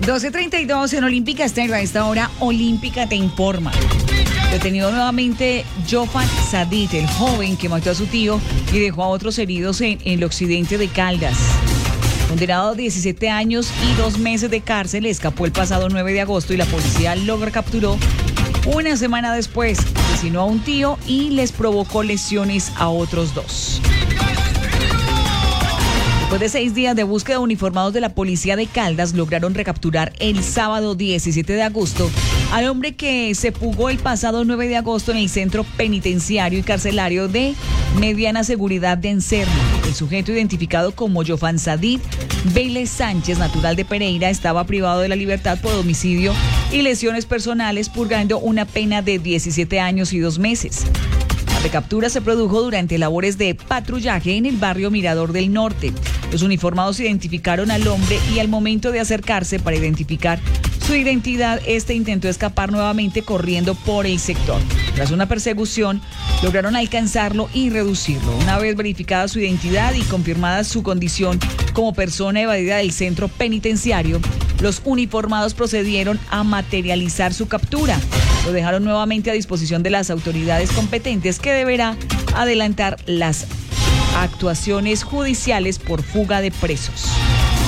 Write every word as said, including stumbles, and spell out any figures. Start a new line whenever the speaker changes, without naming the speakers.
doce treinta y dos en Olímpica Estéreo. A esta hora, Olímpica te informa. Detenido nuevamente Jofan Sadit, el joven que mató a su tío y dejó a otros heridos en, en el occidente de Caldas. Condenado a diecisiete años y dos meses de cárcel, escapó el pasado nueve de agosto y la policía lo capturó una semana después. Asesinó a un tío y les provocó lesiones a otros dos. Después de seis días de búsqueda, uniformados de la policía de Caldas lograron recapturar el sábado diecisiete de agosto al hombre que se fugó el pasado nueve de agosto en el centro penitenciario y carcelario de mediana seguridad de Encerma. El sujeto, identificado como Jofan Sadit Vélez Sánchez, natural de Pereira, estaba privado de la libertad por homicidio y lesiones personales, purgando una pena de diecisiete años y dos meses. La recaptura se produjo durante labores de patrullaje en el barrio Mirador del Norte. Los uniformados identificaron al hombre y al momento de acercarse para identificar su identidad, este intentó escapar nuevamente corriendo por el sector. Tras una persecución, lograron alcanzarlo y reducirlo. Una vez verificada su identidad y confirmada su condición como persona evadida del centro penitenciario, los uniformados procedieron a materializar su captura. Lo dejaron nuevamente a disposición de las autoridades competentes, que deberá adelantar las actuaciones judiciales por fuga de presos.